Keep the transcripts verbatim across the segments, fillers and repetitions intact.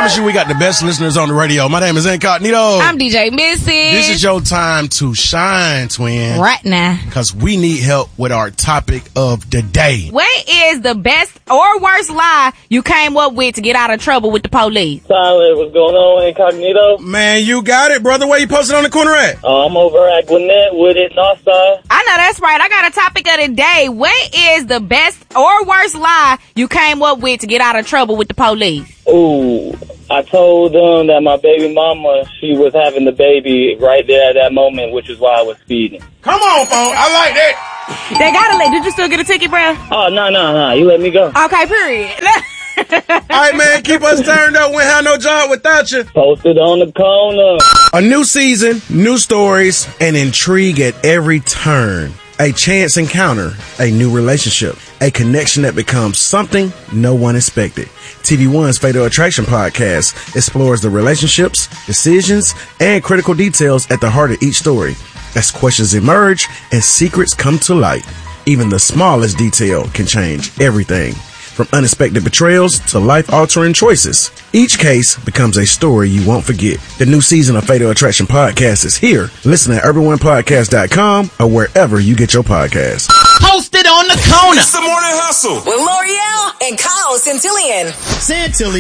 promise you we got the best listeners on the radio. My name is Incognito. I'm D J Missy. This is your time to shine, twin. Right now. Because we need help with our topic of the day. What is the best or worst lie you came up with to get out of trouble with the police? Tyler, what's going on, Incognito? Man, you got it, brother. Where you posted on the corner at? Uh, I'm over at Gwinnett with it, Northside. I know that's right. I got a topic of the day. What is the best or worst lie you came up with to get out of trouble with the police? Ooh, I told them that my baby mama, she was having the baby right there at that moment, which is why I was speeding. Come on, phone. I like that. They gotta let. Did you still get a ticket, bro? Oh, no, no, no. You let me go. Okay, period. All right, man. Keep us turned up. We have no job without you. Posted on the corner. A new season, new stories, and intrigue at every turn. A chance encounter, a new relationship, a connection that becomes something no one expected. T V One's Fatal Attraction podcast explores the relationships, decisions, and critical details at the heart of each story. As questions emerge and secrets come to light, even the smallest detail can change everything. From unexpected betrayals to life-altering choices, each case becomes a story you won't forget. The new season of Fatal Attraction Podcast is here. Listen at urban one podcast dot com or wherever you get your podcasts. Posted on the corner. It's the Morning Hustle with L'Oreal and Kyle Santillian. Santilli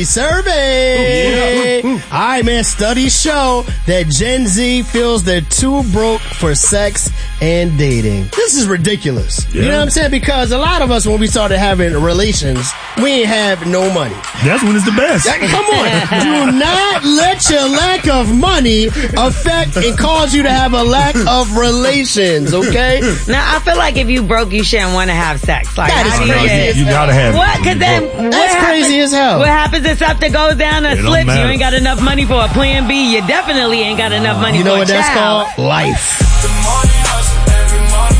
survey. Ooh, yeah. All right, man. Studies show that Gen Z feels they're too broke for sex and dating. This is ridiculous. Yeah. You know what I'm saying? Because a lot of us, when we started having relations, we ain't have no money. That's when it's the best. Come on. Do not let your lack of money affect and cause you to have a lack of relations, okay? Now, I feel like if you broke, you shouldn't want to have sex. Like, that is crazy. crazy. You, you gotta have what? Because then, what That's happens, crazy as hell. What happens if something goes down or It don't slips? You matter. ain't got enough money for a plan B. You definitely ain't got enough money You know for what a that's child. called? Life. The Morning Hustle, every morning.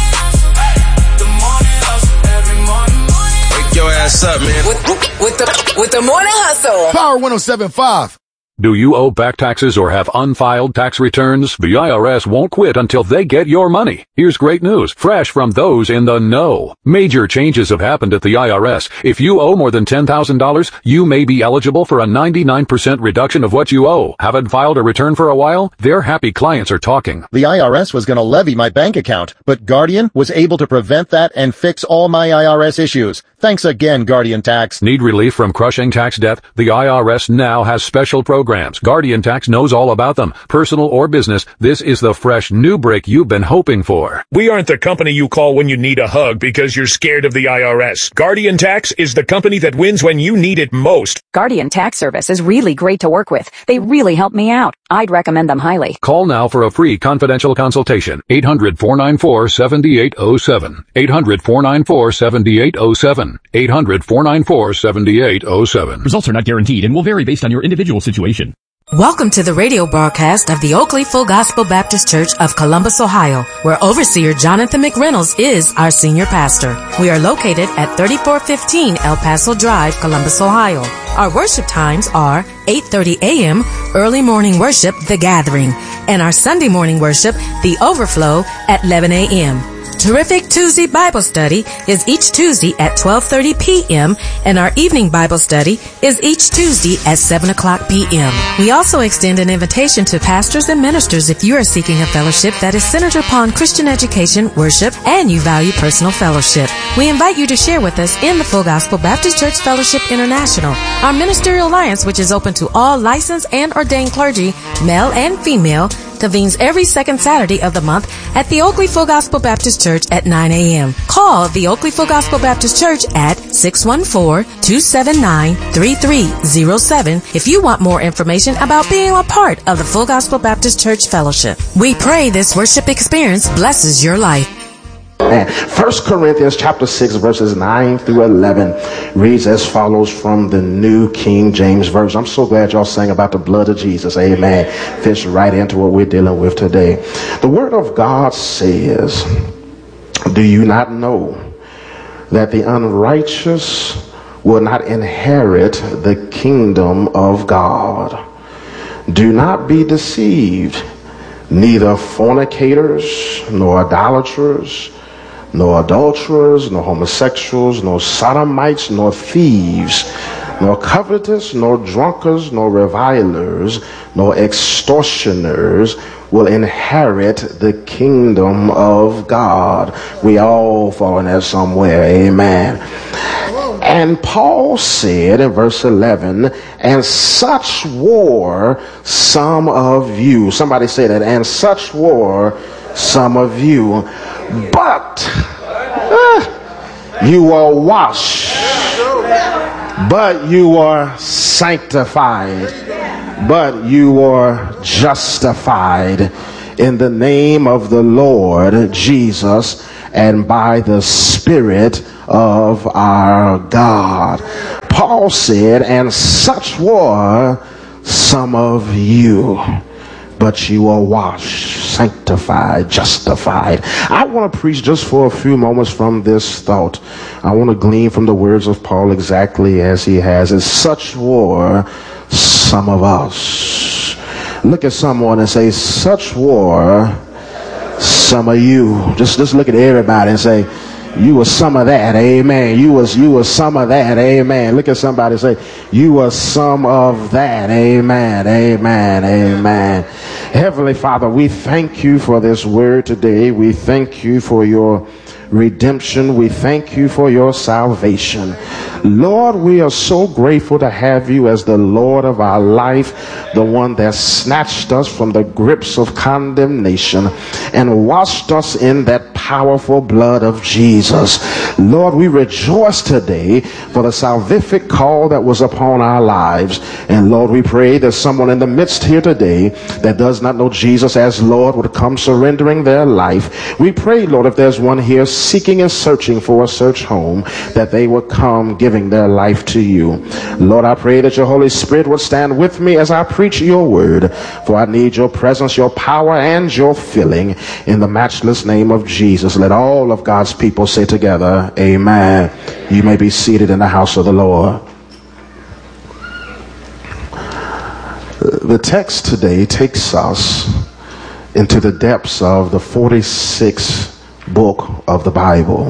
The Morning Hustle, every morning. Wake your ass up, man. With, with the with the Morning Hustle. Power one oh seven point five. Do you owe back taxes or have unfiled tax returns? The I R S won't quit until they get your money. Here's great news, fresh from those in the know. Major changes have happened at the I R S. If you owe more than ten thousand dollars, you may be eligible for a ninety-nine percent reduction of what you owe. Haven't filed a return for a while? Their happy clients are talking. The I R S was going to levy my bank account, but Guardian was able to prevent that and fix all my I R S issues. Thanks again, Guardian Tax. Need relief from crushing tax debt? The I R S now has special programs. Guardian Tax knows all about them. Personal or business, this is the fresh new break you've been hoping for. We aren't the company you call when you need a hug because you're scared of the I R S. Guardian Tax is the company that wins when you need it most. Guardian Tax Service is really great to work with. They really help me out. I'd recommend them highly. Call now for a free confidential consultation. eight hundred, four nine four, seven eight zero seven. eight hundred, four nine four, seven eight zero seven. eight hundred, four nine four, seven eight zero seven. Results are not guaranteed and will vary based on your individual situation. Welcome to the radio broadcast of the Oakley Full Gospel Baptist Church of Columbus, Ohio, where Overseer Jonathan McReynolds is our senior pastor. We are located at thirty-four fifteen El Paso Drive, Columbus, Ohio. Our worship times are eight thirty a.m., early morning worship, The Gathering, and our Sunday morning worship, The Overflow, at eleven a.m. Terrific Tuesday Bible Study is each Tuesday at twelve thirty p.m. and our evening Bible study is each Tuesday at seven o'clock p.m. We also extend an invitation to pastors and ministers if you are seeking a fellowship that is centered upon Christian education, worship, and you value personal fellowship. We invite you to share with us in the Full Gospel Baptist Church Fellowship International, our ministerial alliance, which is open to all licensed and ordained clergy, male and female, convenes every second Saturday of the month at the Oakley Full Gospel Baptist Church at nine a.m. Call the Oakley Full Gospel Baptist Church at six one four, two seven nine, three three zero seven if you want more information about being a part of the Full Gospel Baptist Church Fellowship. We pray this worship experience blesses your life. First Corinthians chapter six verses nine through eleven reads as follows from the New King James Version. I'm so glad y'all sang about the blood of Jesus. Amen. Fits right into what we're dealing with today. The word of God says, do you not know that the unrighteous will not inherit the kingdom of God? Do not be deceived. Neither fornicators, nor idolaters, nor adulterers, nor homosexuals, nor sodomites, nor thieves, nor covetous, nor drunkards, nor revilers, nor extortioners will inherit the kingdom of God. We all fall in there somewhere. Amen. And Paul said in verse eleven, and such were some of you. Somebody say that. And such were some of you. But uh, you are washed. But you are sanctified. But you are justified in the name of the Lord Jesus and by the Spirit of our God. Paul said, and such were some of you, but you are washed, sanctified, justified. I want to preach just for a few moments from this thought. I want to glean from the words of Paul exactly as he has it. Such were some of us. Look at someone and say, such were some of you. Just, just look at everybody and say, you were some of that. Amen. You was, you were some of that. Amen. Look at somebody and say, you were some of that. Amen. Amen. Amen. Heavenly Father, we thank you for this word today. We thank you for your redemption. We thank you for your salvation. Lord, we are so grateful to have you as the Lord of our life, the one that snatched us from the grips of condemnation and washed us in that powerful blood of Jesus. Lord, we rejoice today for the salvific call that was upon our lives. And Lord, we pray that someone in the midst here today that does not know Jesus as Lord would come surrendering their life. We pray, Lord, if there's one here seeking and searching for a search home, that they would come giving their life to you. Lord, I pray that your Holy Spirit would stand with me as I preach your word, for I need your presence, your power, and your filling in the matchless name of Jesus. Let all of God's people say together, amen. You may be seated in the house of the Lord. The text today takes us into the depths of the forty-sixth book of the Bible,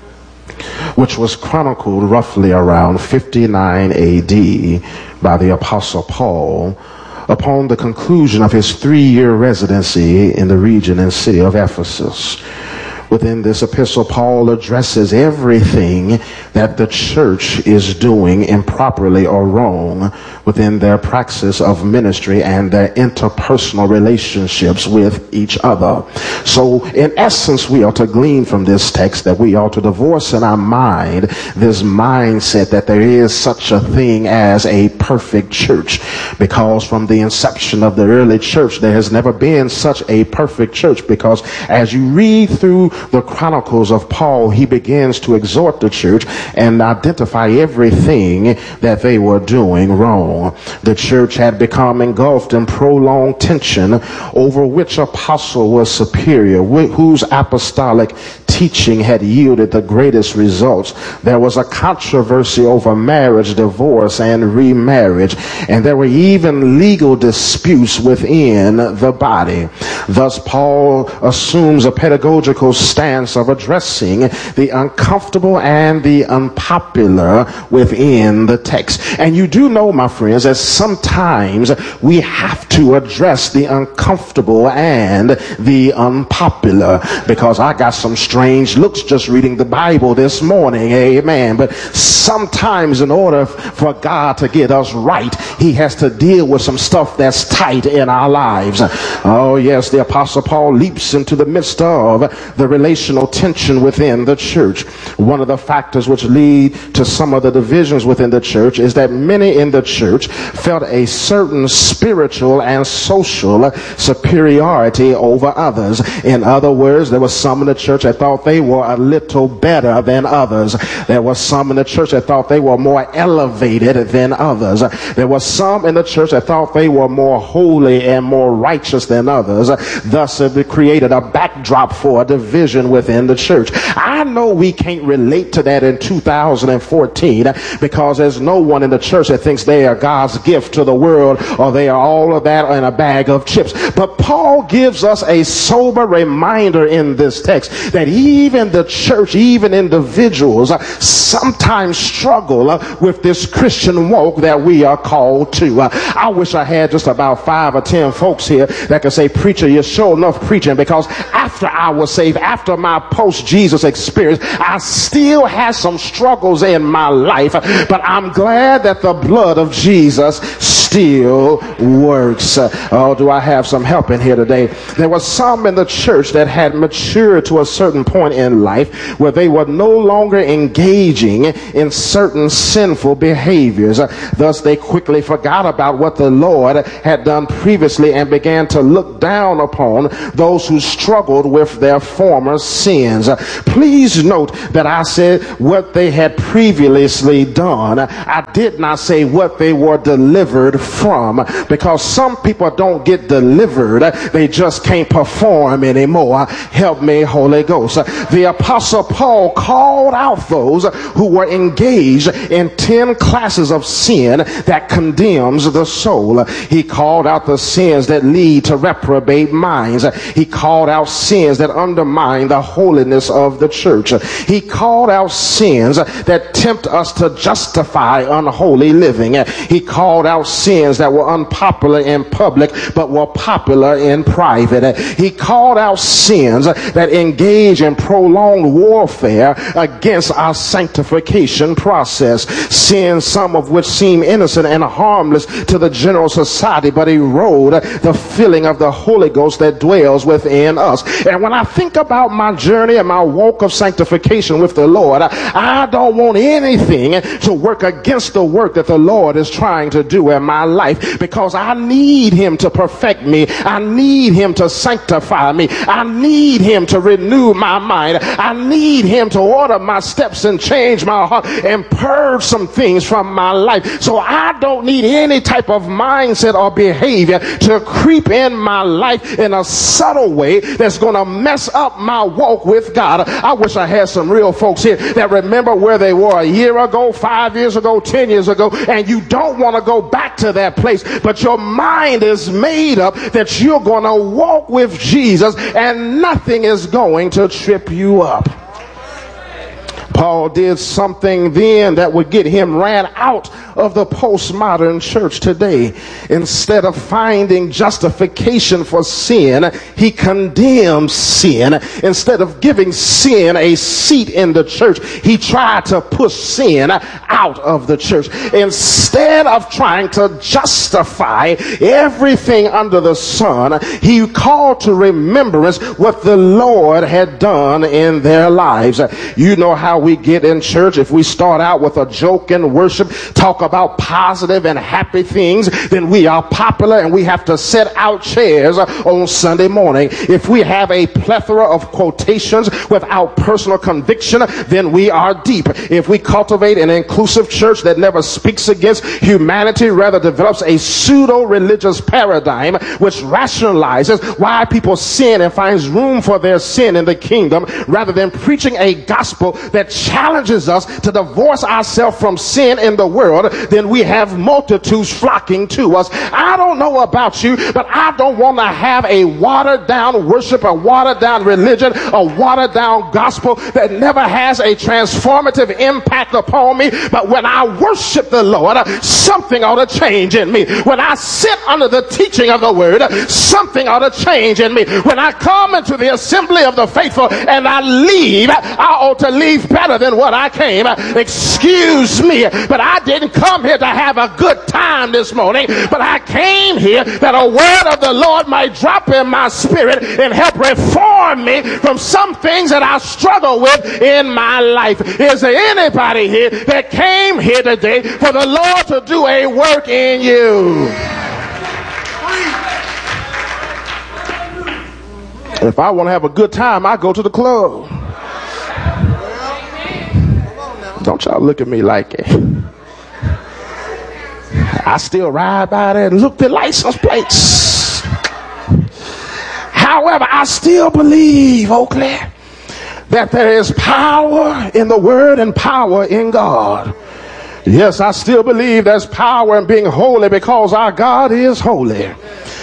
which was chronicled roughly around fifty-nine A D by the Apostle Paul upon the conclusion of his three-year residency in the region and city of Ephesus. Within this epistle, Paul addresses everything that the church is doing improperly or wrong within their praxis of ministry and their interpersonal relationships with each other. So, in essence, we are to glean from this text that we are to divorce in our mind this mindset that there is such a thing as a perfect church, because from the inception of the early church, there has never been such a perfect church, because as you read through the chronicles of Paul, he begins to exhort the church and identify everything that they were doing wrong. The church had become engulfed in prolonged tension over which apostle was superior, whose apostolic teaching had yielded the greatest results. There was a controversy over marriage, divorce, and remarriage, and there were even legal disputes within the body. Thus, Paul assumes a pedagogical stance of addressing the uncomfortable and the unpopular within the text. And you do know, my friends, that sometimes we have to address the uncomfortable and the unpopular, because I got some strange looks just reading the Bible this morning. Amen. But sometimes in order for God to get us right, he has to deal with some stuff that's tight in our lives. Oh yes, the Apostle Paul leaps into the midst of the relational tension within the church. One of the factors which lead to some of the divisions within the church is that many in the church felt a certain spiritual and social superiority over others. In other words, there was some in the church that thought they were a little better than others. There was some in the church that thought they were more elevated than others. There was some in the church that thought they were more holy and more righteous than others. Thus, it created a backdrop for a division within the church. I know we can't relate to that in two thousand fourteen because there's no one in the church that thinks they are God's gift to the world or they are all of that in a bag of chips. But Paul gives us a sober reminder in this text that even the church, even individuals, sometimes struggle with this Christian walk that we are called to. I wish I had just about five or ten folks here that could say, preacher, you're sure enough preaching, because after I was saved, after my post-Jesus experience, I still had some struggles in my life, but I'm glad that the blood of Jesus still works. Oh, do I have some help in here today? There were some in the church that had matured to a certain point in life where they were no longer engaging in certain sinful behaviors. Thus, they quickly forgot about what the Lord had done previously and began to look down upon those who struggled with their former sins. Please note that I said what they had previously done. I did not say what they were delivered from, because some people don't get delivered, they just can't perform anymore. Help me, Holy Ghost. The Apostle Paul called out those who were engaged in ten classes of sin that condemns the soul. He called out the sins that lead to reprobate minds. He called out sins that undermine the holiness of the church. He called out sins that tempt us to justify unholy living. He called out sins that were unpopular in public but were popular in private. He called out sins that engage in prolonged warfare against our sanctification process. Sins, some of which seem innocent and harmless to the general society, but erode the filling of the Holy Ghost that dwells within us. And when I think about my journey and my walk of sanctification with the Lord, I don't want anything to work against the work that the Lord is trying to do in my life, because I need him to perfect me. I need him to sanctify me. I need him to renew my mind. I need him to order my steps and change my heart and purge some things from my life. So I don't need any type of mindset or behavior to creep in my life in a subtle way that's going to mess up my walk with God. I wish I had some real folks here that remember where they were a year ago, five years ago, ten years ago, and you don't want to go back to that place, but your mind is made up that you're going to walk with Jesus and nothing is going to trip you up. Paul did something then that would get him ran out of the postmodern church today. Instead of finding justification for sin, he condemns sin. Instead of giving sin a seat in the church, he tried to push sin out of the church. Instead of trying to justify everything under the sun, he called to remembrance what the Lord had done in their lives. You know how we get in church. If we start out with a joke and worship, talk about positive and happy things, then we are popular and we have to set out chairs on Sunday morning. If we have a plethora of quotations without personal conviction, then we are deep. If we cultivate an inclusive church that never speaks against humanity, rather develops a pseudo-religious paradigm which rationalizes why people sin and finds room for their sin in the kingdom, rather than preaching a gospel that challenges us to divorce ourselves from sin in the world, then we have multitudes flocking to us. I don't know about you, but I don't want to have a watered down worship, a watered down religion, a watered down gospel that never has a transformative impact upon me. But when I worship the Lord, something ought to change in me. When I sit under the teaching of the word, something ought to change in me. When I come into the assembly of the faithful and I leave, I ought to leave better than what I came. Excuse me, but I didn't come here to have a good time this morning, but I came here that a word of the Lord might drop in my spirit and help reform me from some things that I struggle with in my life. Is there anybody here that came here today for the Lord to do a work in you? If I want to have a good time, I go to the club. Don't y'all look at me like it. I still ride by there and look at license plates. However, I still believe, Oakley, that there is power in the word and power in God. Yes, I still believe there's power in being holy because our God is holy.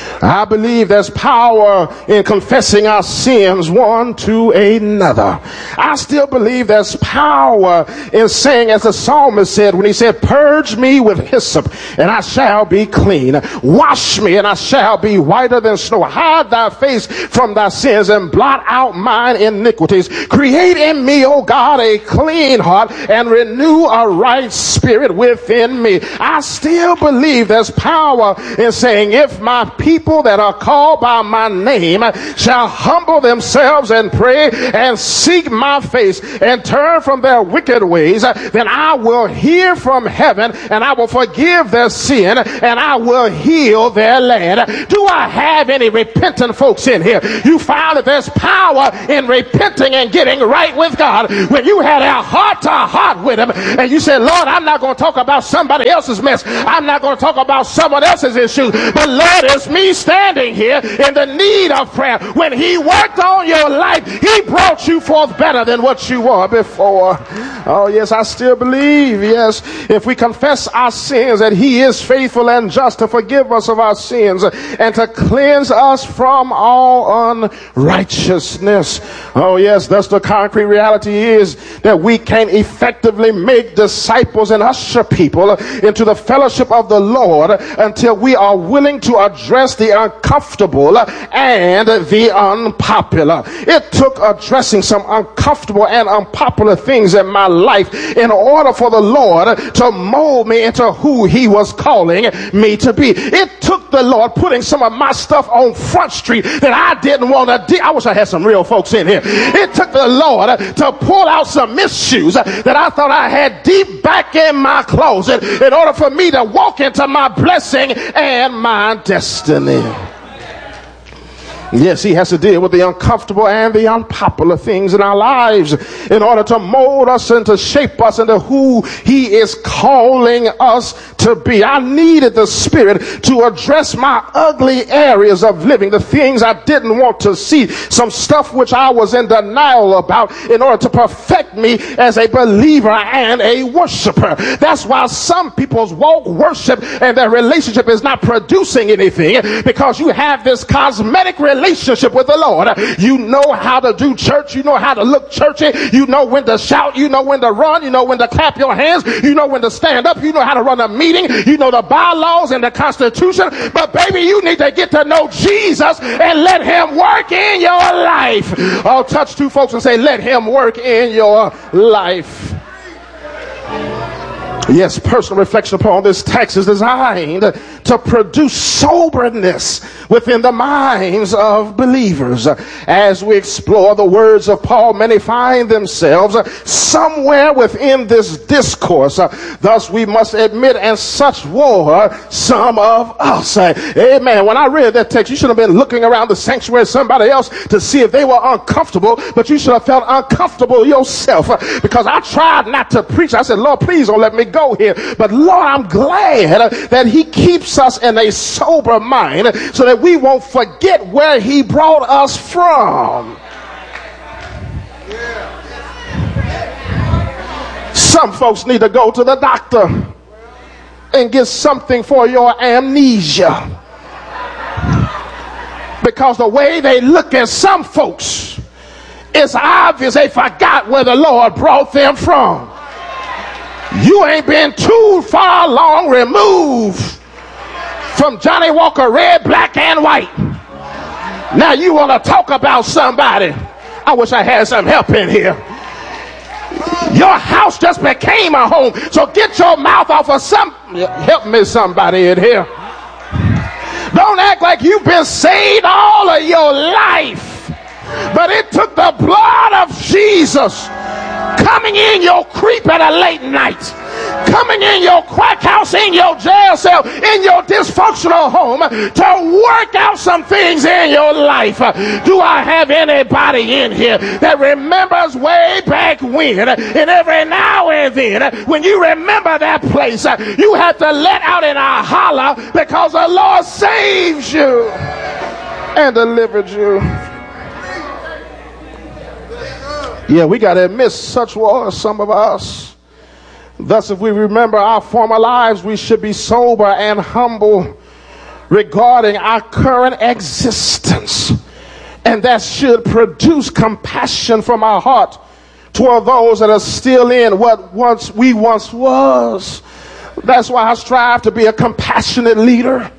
I believe there's power in confessing our sins one to another. I still believe there's power in saying, as the psalmist said when he said, purge me with hyssop and I shall be clean. Wash me and I shall be whiter than snow. Hide thy face from thy sins and blot out mine iniquities. Create in me, O God, a clean heart and renew a right spirit within me. I still believe there's power in saying, if my people that are called by my name shall humble themselves and pray and seek my face and turn from their wicked ways, then I will hear from heaven and I will forgive their sin and I will heal their land. Do I have any repentant folks in here? You found that there's power in repenting and getting right with God. When you had a heart to heart with him and you said, Lord, I'm not going to talk about somebody else's mess. I'm not going to talk about someone else's issues. But Lord, it's me standing here in the need of prayer. When he worked on your life, he brought you forth better than what you were before. Oh yes, I still believe, yes, if we confess our sins, that he is faithful and just to forgive us of our sins and to cleanse us from all unrighteousness. Oh yes, thus the concrete reality is that we can effectively make disciples and usher people into the fellowship of the Lord until we are willing to address the uncomfortable and the unpopular. It took addressing some uncomfortable and unpopular things in my life in order for the Lord to mold me into who he was calling me to be. It took the Lord putting some of my stuff on Front Street that I didn't want to do. I wish I had some real folks in here. It took the Lord to pull out some misuse that I thought I had deep back in my closet in order for me to walk into my blessing and my destiny. Yes, he has to deal with the uncomfortable and the unpopular things in our lives in order to mold us and to shape us into who he is calling us to be. I needed the Spirit to address my ugly areas of living, the things I didn't want to see, some stuff which I was in denial about, in order to perfect me as a believer and a worshiper. That's why some people's walk, worship, and their relationship is not producing anything, because you have this cosmetic relationship relationship with the Lord. You know how to do church. You know how to look churchy. You know when to shout. You know when to run. You know when to clap your hands. You know when to stand up. You know how to run a meeting. You know the bylaws and the Constitution. But baby, you need to get to know Jesus and let him work in your life. I'll touch two folks and say, let him work in your life. Yes, personal reflection upon this text is designed to produce soberness within the minds of believers. As we explore the words of Paul, many find themselves somewhere within this discourse. Thus, we must admit, and such were some of us. Amen. When I read that text, you should have been looking around the sanctuary somebody else to see if they were uncomfortable, but you should have felt uncomfortable yourself, because I tried not to preach. I said, Lord, please don't let me go here. But Lord, I'm glad that he keeps us in a sober mind so that we won't forget where he brought us from. Some folks need to go to the doctor and get something for your amnesia, because the way they look at some folks, it's obvious they forgot where the Lord brought them from. You ain't been too far long removed from Johnny Walker Red, Black, and White. Now you want to talk about somebody. I wish I had some help in here. Your house just became a home, so get your mouth off of some. Help me, somebody in here. Don't act like you've been saved all of your life, but it took the blood of Jesus coming in your creep at a late night, coming in your crack house, in your jail cell, in your dysfunctional home to work out some things in your life. Do I have anybody in here that remembers way back when? And every now and then, when you remember that place, you have to let out in a holler because the Lord saves you and delivered you. Yeah, we got to admit such was some of us. Thus, if we remember our former lives, we should be sober and humble regarding our current existence. And that should produce compassion from our heart toward those that are still in what once we once was. That's why I strive to be a compassionate leader.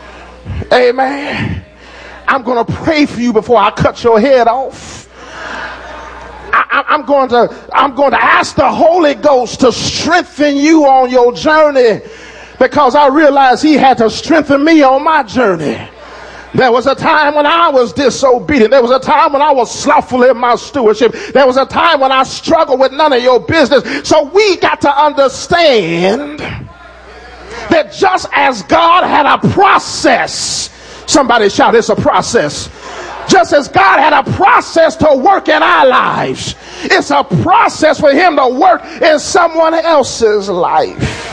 Amen. I'm going to pray for you before I cut your head off. I, I'm going to I'm going to ask the Holy Ghost to strengthen you on your journey, because I realized he had to strengthen me on my journey. There was a time when I was disobedient. There was a time when I was slothful in my stewardship. There was a time when I struggled with none of your business. So we got to understand that just as God had a process, somebody shout, it's a process. Just as God had a process to work in our lives, it's a process for him to work in someone else's life.